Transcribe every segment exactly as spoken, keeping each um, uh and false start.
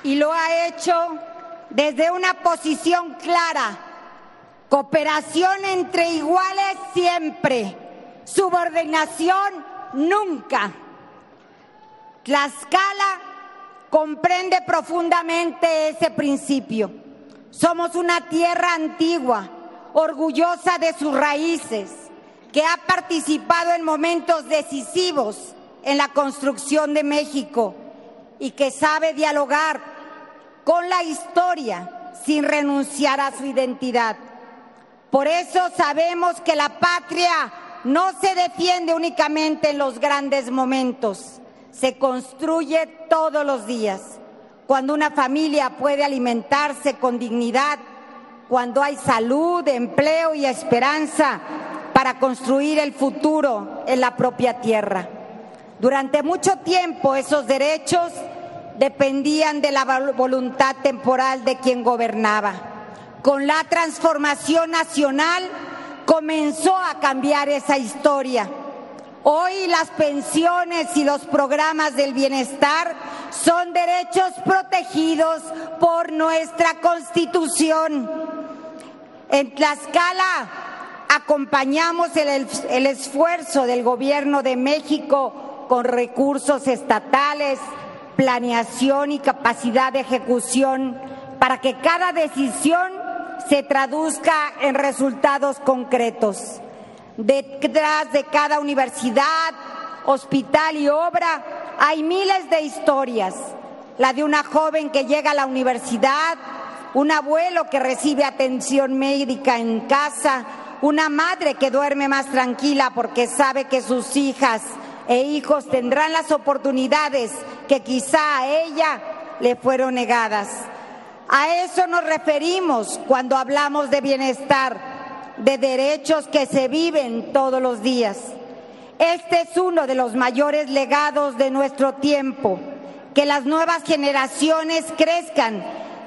y lo ha hecho desde una posición clara: cooperación entre iguales siempre, subordinación nunca. Tlaxcala comprende profundamente ese principio. Somos una tierra antigua, orgullosa de sus raíces, que ha participado en momentos decisivos en la construcción de México y que sabe dialogar con la historia sin renunciar a su identidad. Por eso sabemos que la patria no se defiende únicamente en los grandes momentos, se construye todos los días. Cuando una familia puede alimentarse con dignidad, cuando hay salud, empleo y esperanza para construir el futuro en la propia tierra. Durante mucho tiempo esos derechos dependían de la voluntad temporal de quien gobernaba. Con la transformación nacional comenzó a cambiar esa historia. Hoy las pensiones y los programas del bienestar son derechos protegidos por nuestra Constitución. En Tlaxcala acompañamos el, el esfuerzo del Gobierno de México con recursos estatales, planeación y capacidad de ejecución para que cada decisión se traduzca en resultados concretos. Detrás de cada universidad, hospital y obra hay miles de historias. La de una joven que llega a la universidad, un abuelo que recibe atención médica en casa, una madre que duerme más tranquila porque sabe que sus hijas e hijos tendrán las oportunidades que quizá a ella le fueron negadas. A eso nos referimos cuando hablamos de bienestar, de derechos que se viven todos los días. Este es uno de los mayores legados de nuestro tiempo, que las nuevas generaciones crezcan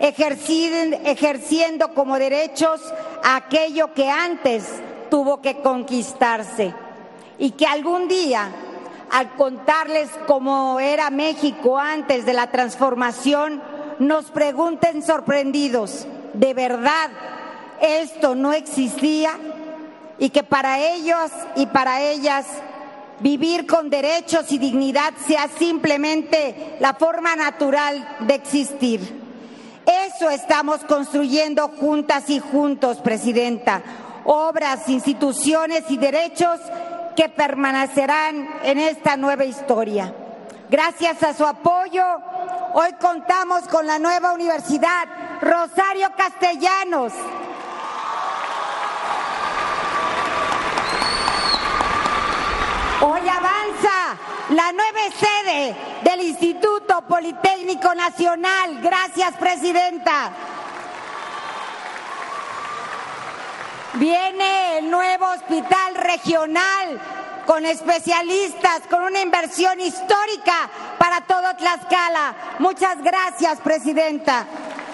ejerciendo como derechos aquello que antes tuvo que conquistarse, y que algún día, al contarles cómo era México antes de la transformación, nos pregunten sorprendidos: ¿de verdad esto no existía? Y que para ellos y para ellas vivir con derechos y dignidad sea simplemente la forma natural de existir. Eso estamos construyendo juntas y juntos, Presidenta. Obras, instituciones y derechos que permanecerán en esta nueva historia. Gracias a su apoyo, hoy contamos con la nueva Universidad Rosario Castellanos. Hoy avanza la nueva sede del Instituto Politécnico Nacional. Gracias, Presidenta. Viene el nuevo hospital regional con especialistas, con una inversión histórica para todo Tlaxcala. Muchas gracias, Presidenta.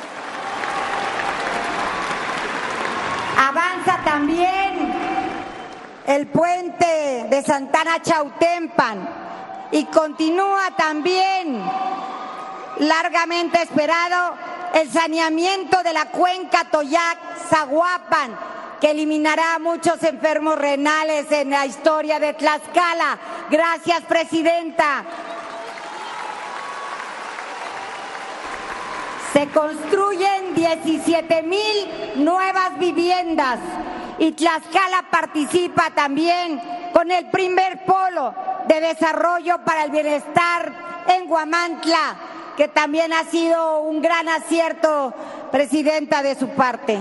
Avanza también el puente de Santana Chautempan y continúa también, largamente esperado, el saneamiento de la cuenca Toyac-Zaguapan, que eliminará a muchos enfermos renales en la historia de Tlaxcala. Gracias, Presidenta. Se construyen diecisiete mil nuevas viviendas y Tlaxcala participa también con el primer polo de desarrollo para el bienestar en Huamantla, que también ha sido un gran acierto, Presidenta, de su parte.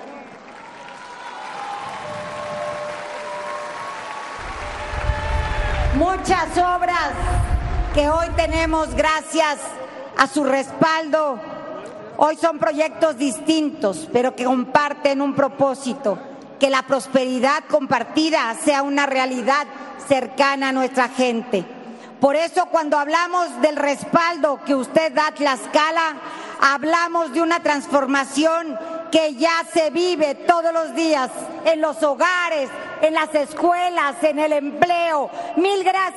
Muchas obras que hoy tenemos gracias a su respaldo, hoy son proyectos distintos, pero que comparten un propósito: que la prosperidad compartida sea una realidad cercana a nuestra gente. Por eso, cuando hablamos del respaldo que usted da a Tlaxcala, hablamos de una transformación que ya se vive todos los días en los hogares, en las escuelas, en el empleo. Mil gracias.